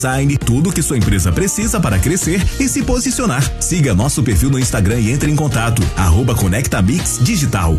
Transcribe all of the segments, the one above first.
Design, tudo que sua empresa precisa para crescer e se posicionar. Siga nosso perfil no Instagram e entre em contato. @ConectaMix Digital.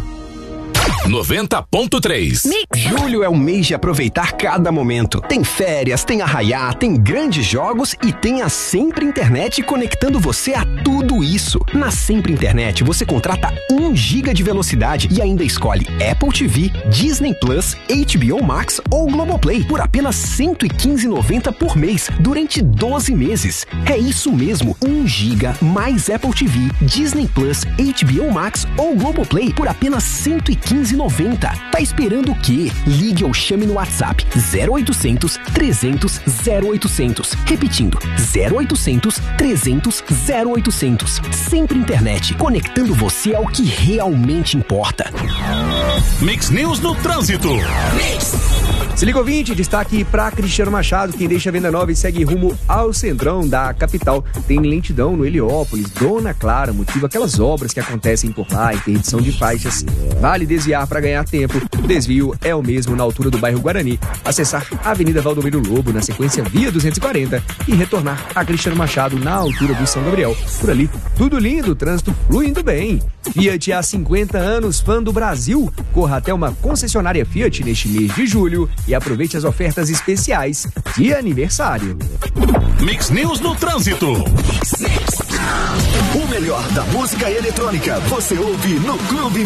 90.3. Julho é o mês de aproveitar cada momento. Tem férias, tem arraiá, tem grandes jogos e tem a Sempre Internet conectando você a tudo isso. Na Sempre Internet você contrata 1 GB de velocidade e ainda escolhe Apple TV, Disney Plus, HBO Max ou Globoplay por apenas R$115,90 por mês durante 12 meses. É isso mesmo, 1 GB mais Apple TV, Disney Plus, HBO Max ou Globoplay por apenas R$115,90. Tá esperando o quê? Ligue ou chame no WhatsApp 0800 300 0800. Repetindo, 0800 300 0800. Sempre Internet, conectando você ao que realmente importa. Mix News no trânsito. Se liga, ouvinte, destaque para Cristiano Machado, quem deixa a Venda Nova e segue rumo ao centrão da capital. Tem lentidão no Heliópolis, Dona Clara, motivo aquelas obras que acontecem por lá, interdição de faixas. Vale desviar para ganhar tempo. O desvio é o mesmo na altura do bairro Guarani. Acessar a Avenida Valdomiro Lobo, na sequência via 240, e retornar a Cristiano Machado na altura do São Gabriel. Por ali, tudo lindo, trânsito fluindo bem. Fiat há 50 anos, fã do Brasil. Corra até uma concessionária Fiat neste mês de julho e aproveite as ofertas especiais de aniversário. Mix News no trânsito. O melhor da música eletrônica você ouve no Clube